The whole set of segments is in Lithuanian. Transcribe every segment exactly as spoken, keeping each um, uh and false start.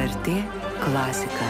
er tė klasika.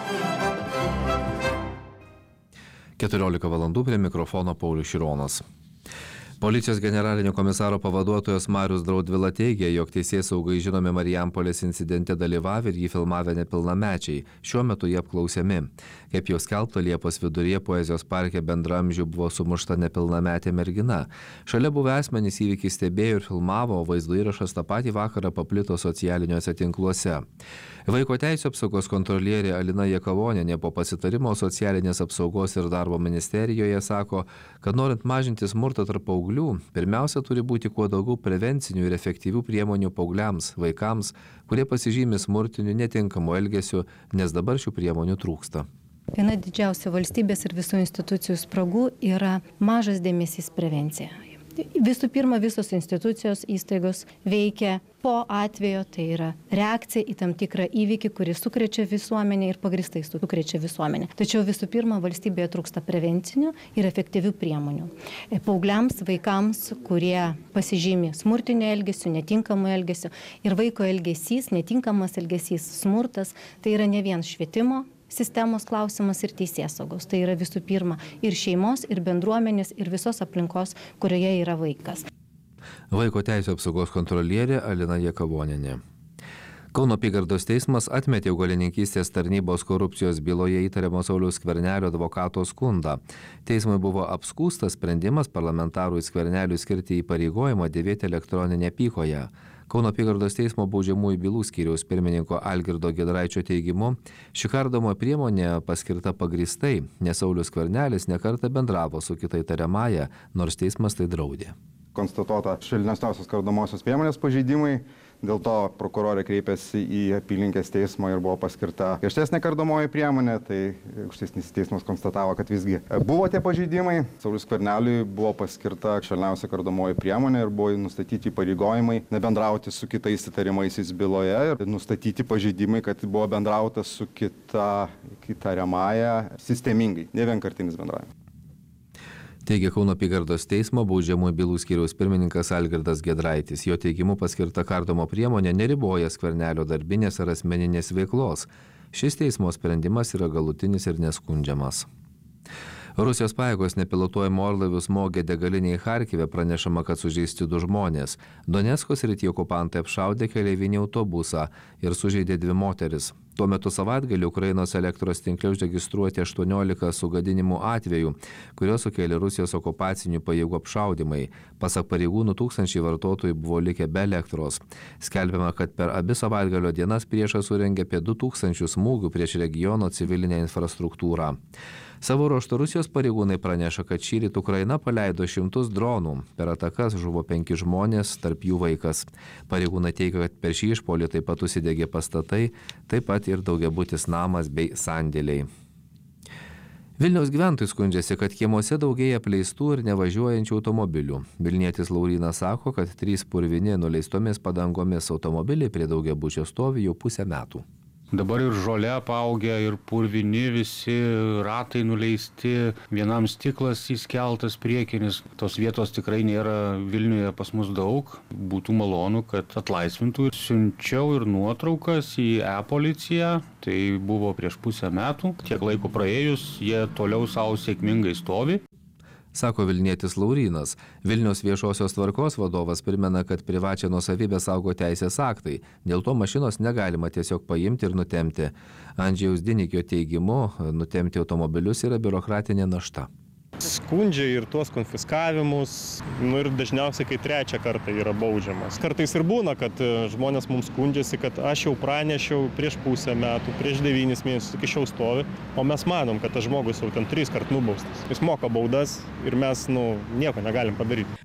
keturiolika valandų prie mikrofono Paulius Šironas. Policijos generalinio komisaro pavaduotojas Marius Draudvila teigia, jog teisėsaugai žinomi Marijampolės incidente dalyvavę ir jį filmavę nepilnamečiai. Šiuo metu jie apklausiami. Kaip jau skelbta, Liepos viduryje Poezijos parke bendraamžių buvo sumušta nepilnametė mergina. Šalia buvę asmenys įvykį stebėjo ir filmavo, o vaizdo įrašas tą patį vakarą paplito socialiniuose tinkluose. Vaiko teisių apsaugos kontrolierė Alina Jakavonienė po pasitarimo socialinės apsaugos ir darbo ministerijoje sako, kad norint mažinti smurtą tarp paauglių, pirmiausia turi būti kuo daugiau prevencinių ir efektyvių priemonių paaugliams, vaikams, kurie pasižymi smurtiniu netinkamu elgesiu, nes dabar šių priemonių trūksta. Viena didžiausia valstybės ir visų institucijų spragų yra mažas dėmesys prevencija. Visų pirma, visos institucijos įstaigos veikia po atvejo, tai yra reakcija į tam tikrą įvykį, kuris sukrečia visuomenę ir pagristai sukrečia visuomenę. Tačiau visų pirma, valstybėje trūksta prevencinių ir efektyvių priemonių. Paaugliams, vaikams, kurie pasižymi smurtinio elgesio, netinkamo elgesio ir vaiko elgesys, netinkamas elgesys, smurtas, tai yra ne vien švietimo sistemos klausimas ir teisėsaugos. Tai yra visų pirma ir šeimos, ir bendruomenės, ir visos aplinkos, kurioje yra vaikas. Vaiko teisių apsaugos kontrolierė Alina Jakavonienė. Kauno apygardos teismas atmetė augalininkystės tarnybos korupcijos byloje įtariamo Sauliaus Skvernelio advokato skundą. Teismui buvo apskųstas sprendimas parlamentarui Skverneliui skirti įpareigojimą dėvėti elektroninę apykoję. Kauno apygardos teismo baudžiamųjų bylų skyriaus pirmininko Algirdo Giedraičio teigimu, ši kardomo priemonė paskirta pagrįstai, nes Saulius Skvernelis nekartą bendravo su kita įtariamąja, nors teismas tai draudė. Konstatuota švelnesniosios kardomosios priemonės pažeidimai, dėl to prokurorė kreipėsi į apylinkės teismą ir buvo paskirta griežtesnė kardomoji priemonė, tai aukštesnis teismas konstatavo, kad visgi buvo tie pažeidimai. Sauliui Skverneliui buvo paskirta švelniausia kardomoji priemonė ir buvo nustatyti įpareigojimai nebendrauti su kitais įtariamaisiais byloje ir nustatyti pažeidimai, kad buvo bendrauta su kita įtariamąja sistemingai, ne vienkartinis bendravimas. Teigia Kauno apygardos teismo baudžiamųjų bylų skyriaus pirmininkas Algirdas Giedraitis. Jo teigimu paskirta kardomo priemonė neriboja Skvernelio darbinės ar asmeninės veiklos. Šis teismo sprendimas yra galutinis ir neskundžiamas. Rusijos pajėgos nepilotuojamų orlaivių smogė degalinėje Charkive, pranešama, kad sužeisti du žmonės. Donecko srityje okupantai apšaudė keleivinį autobusą ir sužeidė dvi moteris. Tuo metu savaitgalį Ukrainos elektros tinkle užregistruoti aštuoniolika sugadinimų atvejų, kurios sukėlė Rusijos okupacinių pajėgų apšaudymai. Pasak pareigūnų, tūkstančiai vartotojų buvo likę be elektros. Skelbiama, kad per abi savaitgalio dienas priešas surengė apie du tūkstančius smūgių prieš regiono civilinę infrastruktūrą. Savo ruožtu Rusijos pareigūnai praneša, kad šįryt Ukraina paleido šimtus dronų. Per atakas žuvo penki žmonės, tarp jų vaikas. Pareigūnai teigia, kad per šį išpuolį taip pat užsidegė pastatai, taip pat ir daugiabutis namas bei sandėliai. Vilniaus gyventojai skundžiasi, kad kiemuose daugėja apleistų ir nevažiuojančių automobilių. Vilnietis Laurynas sako, kad trys purvini nuleistomis padangomis automobiliai prie daugiabučio stovi jau pusę metų. Dabar ir žolė apaugę, ir purvini, visi ratai nuleisti, vienam stiklas įskeltas priekinis. Tos vietos tikrai nėra Vilniuje pas mus daug. Būtų malonu, kad atlaisvintų. Siunčiau ir nuotraukas į e-policiją. Tai buvo prieš pusę metų. Tiek laiko praėjus, jie toliau savo sėkmingai stovi. Sako Vilnietis Laurynas. Vilniaus viešosios tvarkos vadovas primena, kad privačią nuosavybę saugo teisės aktai. Dėl to mašinos negalima tiesiog paimti ir nutemti. Andžejaus Dinikio teigimu, nutemti automobilius yra biurokratinė našta. Skundžia ir tuos konfiskavimus, nu ir dažniausiai, kai trečią kartą yra baudžiamas. Kartais ir būna, kad žmonės mums skundžiasi, kad aš jau pranešiau prieš pusę metų, prieš devynis mėnesius iki šiol stovi, o mes manom, kad tas žmogus jau ten tris kart nubaustas. Jis moka baudas ir mes, nu, nieko negalim padaryti.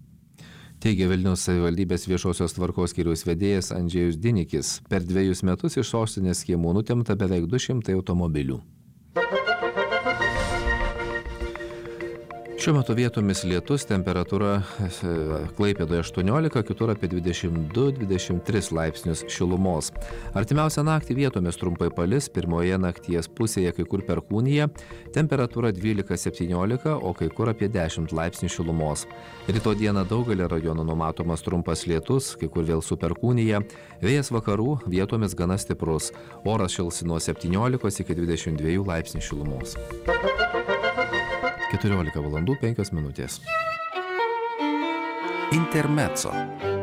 Teigia Vilniaus savivaldybės viešosios tvarkos skyriaus vedėjas Andžejus Dinikis. Per dviejus metus iš sostinės kiemų nutemta beveik du šimtai automobilių. Šiuo metu vietomis lietus, temperatūra Klaipėdoje aštuoniolika, kitur apie dvidešimt du dvidešimt tris laipsnius šilumos. Artimiausią naktį vietomis trumpai palis, pirmoje nakties pusėje kai kur perkūnija, temperatūra dvylika septyniolika, o kai kur apie dešimt laipsnių šilumos. Rytoj dieną daugelį rajonų numatomas trumpas lietus, kai kur vėl su perkūnija, vėjas vakarų, vietomis gana stiprus, oras šils nuo septyniolikos iki dvidešimt dviejų laipsnių šilumos. keturiolika valandų penkios minutės. Intermezzo.